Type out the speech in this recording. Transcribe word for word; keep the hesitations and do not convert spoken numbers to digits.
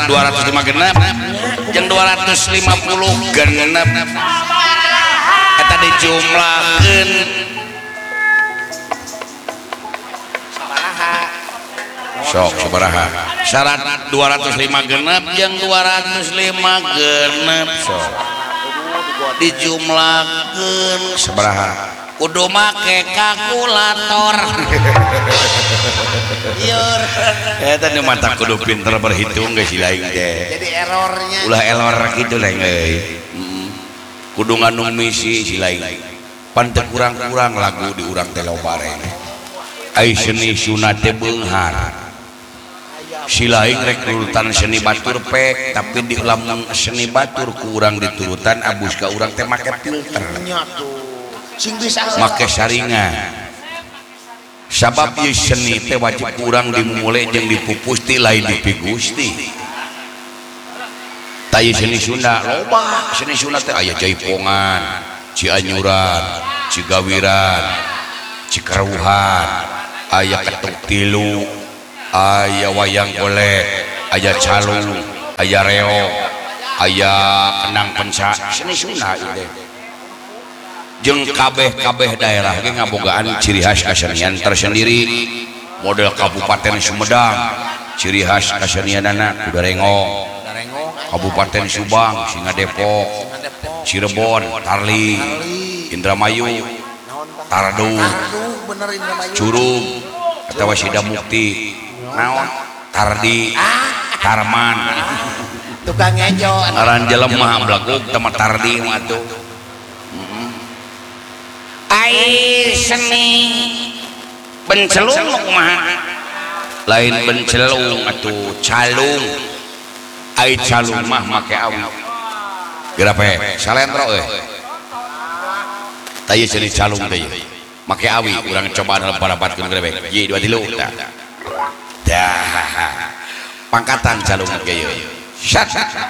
dua ratus lima genep jeung dua ratus lima puluh genep eta dijumlahkeun sok sabaraha syarat dua ratus lima genep jeung dua ratus lima genep sok dijumlahkeun sabaraha kudu make kalkulator yur eta nu mata kudu pinter berhitung geus lain teh jadi errornya ulah error kitu lain euy kudu nganu misi si lain pan teu kurang-kurang lagu di urang teh loba rek ai seni sunat teh beunghar si lain rek nurutan seni batur pek tapi di lamun seni batur ku urang diturutan abus ka urang teh make filter nya tuh sing bisa make saringan sabab ieu seni teh wajib kurang dimulai jeung dipupus ti lain dipigusti ta ieu seni Sunda loba seni Sunda teh aya Jaipongan Cianjuran Cigawiran Cikaruhan aya ketuk tilu aya wayang golek aya calung aya reog aya kenang penca seni Sunda ieu teh jeung kabeh-kabeh daerah ge ngabogaan ciri khas kasenian tersendiri model Kabupaten Sumedang ciri khas kasenianana kudu rengo Kabupaten Subang Singa Depok Cirebon Tarling Indramayu Tardu Curug atawa Sida Mukti naon Tardi Tarman tukang ngejo aran jelema blaguk tema Tardi mah atuh ai seni bencelung kumaha lain bencelung atuh calung ai calung mah make awi geura pe salentro euy tah ieu seni calung teh make awi urang coba balabatkeun geura be ji dua tilu tah dah pangkatan calung ge ieu sat